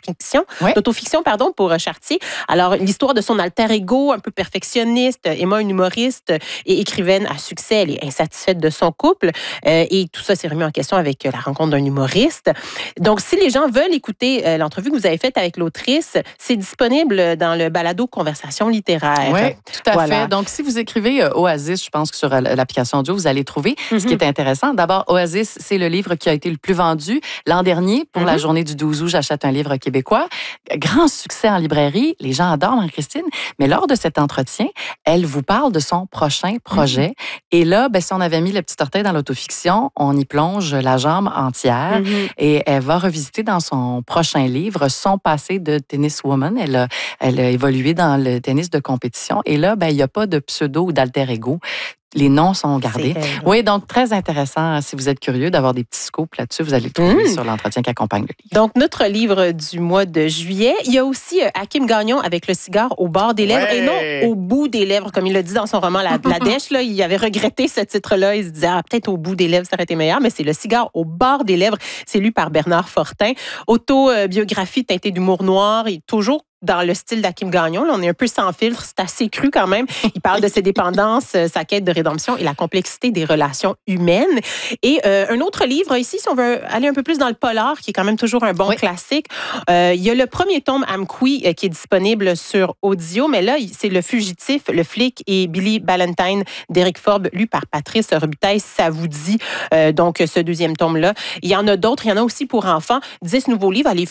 d'autofiction, pour Chartier. Alors, l'histoire de son alter ego, un peu perfectionniste, Emma, une humoriste et écrivaine à succès, elle est insatisfaite de son couple et tout ça s'est remis en question avec la rencontre d'un humoriste. Donc, si les gens veulent écouter l'entrevue que vous avez faite avec l'autrice, c'est disponible dans le balado Conversation littéraire. Oui, tout à fait. Donc, si vous écrivez Oasis, je pense que sur l'application audio, vous allez trouver. Ce qui est intéressant, d'abord, Oasis, c'est le livre qui a été le plus vendu l'an dernier pour la journée du 12 août. J'achète un livre québécois. Grand succès en librairie. Les gens adorent Marie-Christine. Mais lors de cet entretien, elle vous parle de son prochain projet. Et là, si on avait mis le petit orteil dans l'autofiction, on y plonge la jambe entière. Et elle va revisiter dans son prochain livre son passé de tenniswoman. Elle a évolué dans le tennis de compétition. Et là, il n'y a pas de pseudo ou d'alter ego. Les noms sont gardés. Oui, donc très intéressant. Si vous êtes curieux d'avoir des petits scoops là-dessus, vous allez le trouver sur l'entretien qui accompagne le livre. Donc, notre livre du mois de juillet. Il y a aussi Hakim Gagnon avec le cigare au bord des lèvres et non au bout des lèvres, comme il le dit dans son roman La Dèche. Là, il avait regretté ce titre-là. Il se disait, peut-être au bout des lèvres, ça aurait été meilleur, mais c'est le cigare au bord des lèvres. C'est lu par Bernard Fortin. Autobiographie teintée d'humour noir et toujours dans le style d'Hakim Gagnon. Là, on est un peu sans filtre, c'est assez cru quand même. Il parle de ses dépendances, sa quête de rédemption et la complexité des relations humaines. Et un autre livre ici, si on veut aller un peu plus dans le polar, qui est quand même toujours un bon classique, il y a le premier tome Amqui qui est disponible sur audio, mais là, c'est Le Fugitif, le flic et Billy Ballantine d'Éric Forbes, lu par Patrice Robitaille, ça vous dit. Donc, ce deuxième tome-là. Il y en a d'autres, il y en a aussi pour enfants. 10 nouveaux livres. Allez,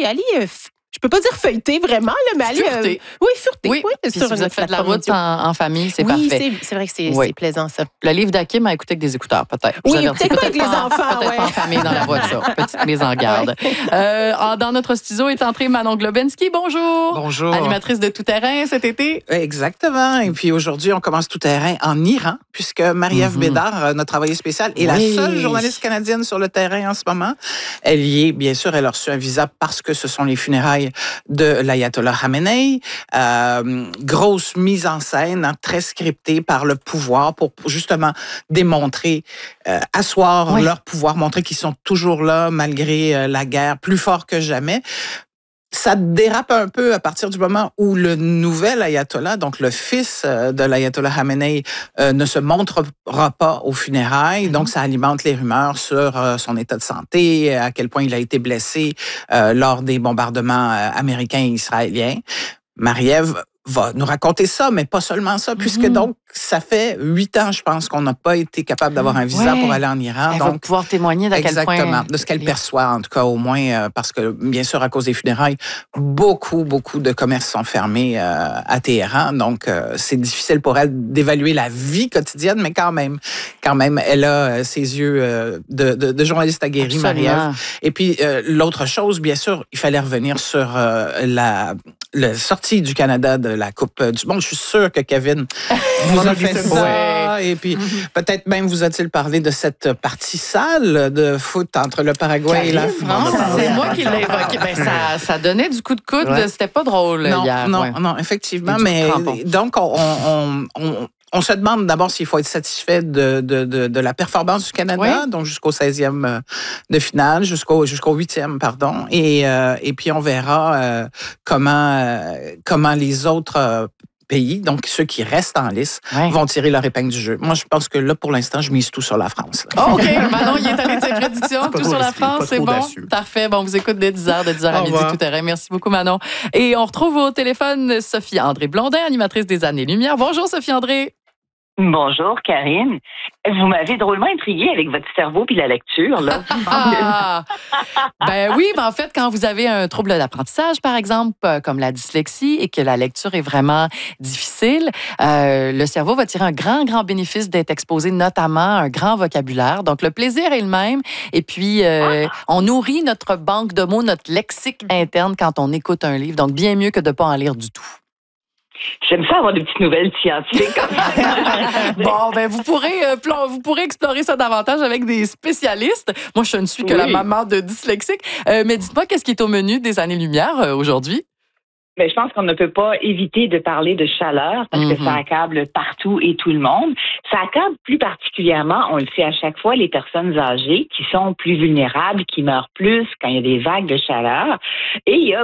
je peux pas dire feuilleter vraiment, là, mais allez... fureter. Fureter. Oui, si vous avez fait de la route en famille, c'est parfait. Oui, c'est vrai que c'est plaisant, ça. Le livre d'Hakim à écouter avec des écouteurs, peut-être. Oui, peut-être pas avec les enfants. Peut-être pas en famille dans la voiture. Petite mise en garde. Dans notre studio est entrée Manon Globensky. Bonjour. Bonjour. Animatrice de Tout Terrain cet été. Exactement. Et puis aujourd'hui, on commence Tout Terrain en Iran, puisque Marie-Ève Bédard, notre envoyée spéciale, est la seule journaliste canadienne sur le terrain en ce moment. Elle y est, bien sûr, elle a reçu un visa parce que ce sont les funérailles de l'ayatollah Khamenei. Grosse mise en scène, très scriptée par le pouvoir pour justement démontrer, asseoir leur pouvoir, montrer qu'ils sont toujours là malgré la guerre, plus fort que jamais. Ça dérape un peu à partir du moment où le nouvel ayatollah, donc le fils de l'ayatollah Khamenei, ne se montrera pas aux funérailles. Donc, ça alimente les rumeurs sur son état de santé, à quel point il a été blessé lors des bombardements américains et israéliens. Marie-Ève va nous raconter ça, mais pas seulement ça, puisque donc, ça fait 8 ans, je pense, qu'on n'a pas été capable d'avoir un visa pour aller en Iran. Elle donc, va pouvoir témoigner de quel point... de ce qu'elle perçoit, en tout cas, au moins, parce que, bien sûr, à cause des funérailles, beaucoup de commerces sont fermés à Téhéran. Donc, c'est difficile pour elle d'évaluer la vie quotidienne, mais quand même, elle a ses yeux de journaliste aguerrie, Marie-Ève. Et puis, l'autre chose, bien sûr, il fallait revenir sur la sortie du Canada de la Coupe du Monde. Je suis sûre que Kevin vous a fait ça. Et puis, peut-être même vous a-t-il parlé de cette partie sale de foot entre le Paraguay et la France. C'est moi qui l'ai évoqué. Ça donnait du coup de coude. C'était pas drôle hier. Non, effectivement. Mais donc, on se demande d'abord s'il faut être satisfait de la performance du Canada, donc jusqu'au 16e de finale, jusqu'au 8e, pardon. Et puis, on verra comment les autres pays, donc ceux qui restent en lice, vont tirer leur épingle du jeu. Moi, je pense que là, pour l'instant, je mise tout sur la France. OK. Manon, il est allé de ses prédictions. Tout sur la France, c'est bon? Parfait. Bon, on vous écoute dès 10h, de 10h à midi, Tout Terrain. Merci beaucoup, Manon. Et on retrouve au téléphone Sophie-André Blondin, animatrice des Années-Lumière. Bonjour, Sophie-André. Bonjour, Karine. Vous m'avez drôlement intriguée avec votre cerveau puis la lecture, là. Oui, en fait, quand vous avez un trouble d'apprentissage, par exemple, comme la dyslexie, et que la lecture est vraiment difficile, le cerveau va tirer un grand bénéfice d'être exposé notamment à un grand vocabulaire. Donc, le plaisir est le même. Et puis, on nourrit notre banque de mots, notre lexique interne quand on écoute un livre. Donc, bien mieux que de ne pas en lire du tout. J'aime ça avoir des petites nouvelles scientifiques. Bon, vous pourrez explorer ça davantage avec des spécialistes. Moi, je ne suis que la maman de dyslexique. Mais dites-moi, qu'est-ce qui est au menu des Années-Lumière aujourd'hui? Mais je pense qu'on ne peut pas éviter de parler de chaleur parce que ça accable partout et tout le monde. Ça accable plus particulièrement, on le sait à chaque fois, les personnes âgées qui sont plus vulnérables, qui meurent plus quand il y a des vagues de chaleur. Et il y a